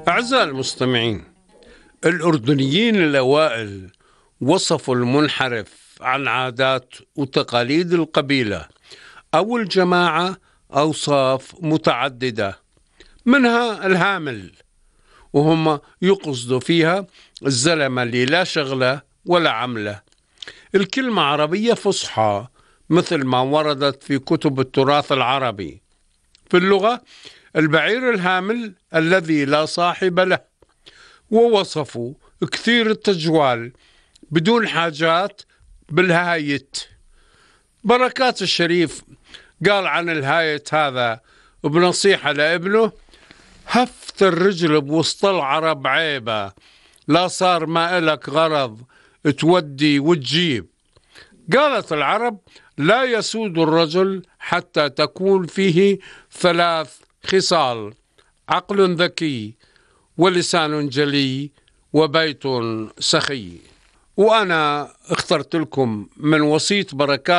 أعزائي المستمعين، الأردنيين الأوائل وصفوا المنحرف عن عادات وتقاليد القبيلة أو الجماعة أوصاف متعددة، منها الهامل، وهم يقصدوا فيها الزلمة اللي لا شغلة ولا عملة. الكلمة عربية فصحى مثل ما وردت في كتب التراث العربي. في اللغة البعير الهامل الذي لا صاحب له، ووصفوا كثير التجوال بدون حاجات بالهايت. بركات الشريف قال عن الهايت هذا بنصيحة لابنه: هفت الرجل بوسط العرب عيبة، لا صار ما إلك غرض تودي وتجيب. قالت العرب: لا يسود الرجل حتى تكون فيه 3 خصال: عقل ذكي، ولسان جلي، وبيت سخي. وأنا اخترت لكم من وصية بركات